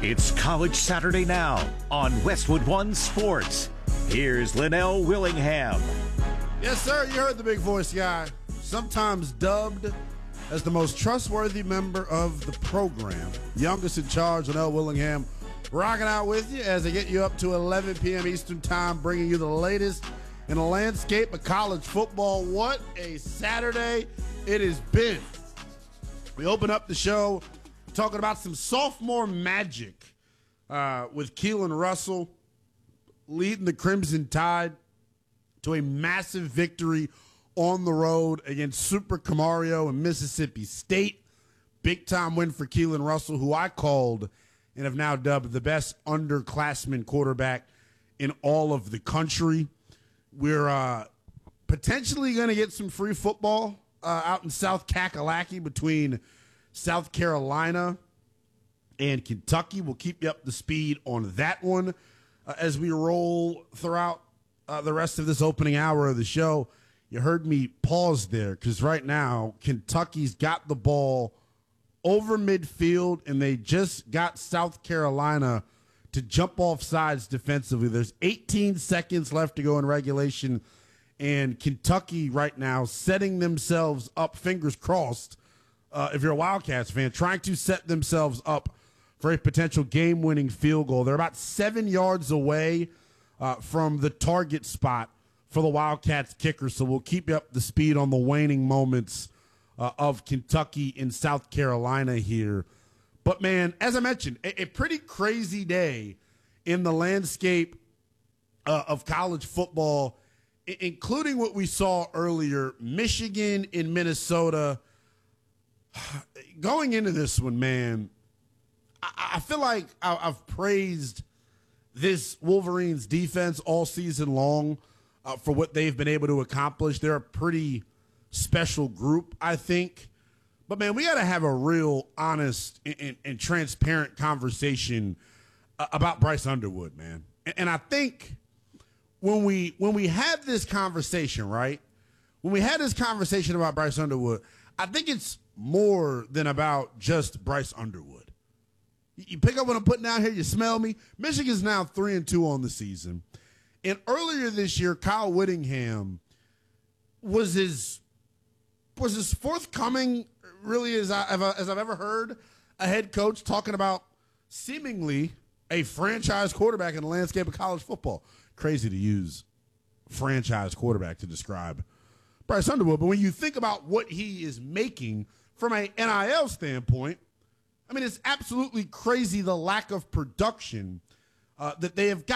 It's College Saturday now on Westwood One Sports. Here's Linnell Willingham. Yes, sir. You heard the big voice guy, sometimes dubbed as the most trustworthy member of the program. Youngest in charge, Linnell Willingham, rocking out with you as I get you up to 11 p.m. Eastern Time, bringing you the latest in the landscape of college football. What a Saturday it has been. We open up the show talking about some sophomore magic with Keelan Russell leading the Crimson Tide to a massive victory on the road against Super Camario and Mississippi State. Big time win for Keelan Russell, who I called and have now dubbed the best underclassman quarterback in all of the country. We're potentially going to get some free football out in South Kakalaki between South Carolina and Kentucky. We'll keep you up to speed on that one as we roll throughout the rest of this opening hour of the show. You heard me pause there because right now Kentucky's got the ball over midfield, and they just got South Carolina to jump off sides defensively. There's 18 seconds left to go in regulation, and Kentucky right now setting themselves up, fingers crossed, if you're a Wildcats fan, trying to set themselves up for a potential game-winning field goal. They're about 7 yards away from the target spot for the Wildcats kicker, so we'll keep you up to speed on the waning moments of Kentucky and South Carolina here. But, man, as I mentioned, a pretty crazy day in the landscape of college football, including what we saw earlier, Michigan and Minnesota. Going into this one, man, I feel like I've praised this Wolverines defense all season long for what they've been able to accomplish. They're a pretty special group, I think. But, man, we got to have a real honest and transparent conversation about Bryce Underwood, man. And I think when we had this conversation, right, when we had this conversation about Bryce Underwood, I think it's more than about just Bryce Underwood. You pick up what I'm putting down here, you smell me. Michigan's now 3-2 on the season. And earlier this year, Kyle Whittingham was his forthcoming, really, as I've ever heard a head coach talking about seemingly a franchise quarterback in the landscape of college football. Crazy to use franchise quarterback to describe Bryce Underwood, but when you think about what he is making from a NIL standpoint, I mean, it's absolutely crazy the lack of production that they have got.